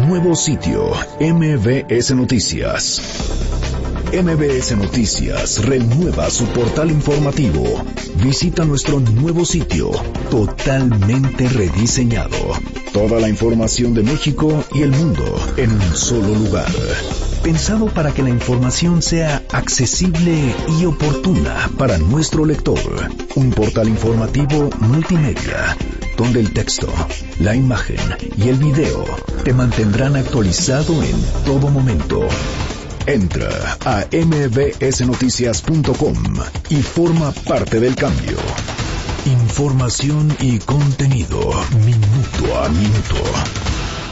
nuevo sitio, MBS Noticias. MBS Noticias renueva su portal informativo. Visita nuestro nuevo sitio, totalmente rediseñado. Toda la información de México y el mundo en un solo lugar. Pensado para que la información sea accesible y oportuna para nuestro lector. Un portal informativo multimedia, donde el texto, la imagen y el video te mantendrán actualizado en todo momento. Entra a mbsnoticias.com y forma parte del cambio. Información y contenido minuto a minuto.